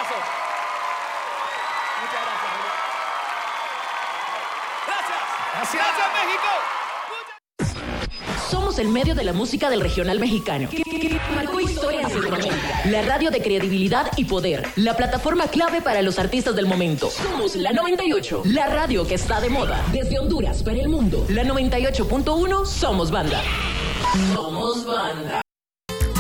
aplauso. Muchas gracias. Gracias, México. Somos el medio de la música del regional mexicano, que marcó historia en Centroamérica. La radio de credibilidad y poder. La plataforma clave para los artistas del momento. Somos la 98, la radio que está de moda. Desde Honduras para el mundo. La 98.1, somos banda. Somos banda.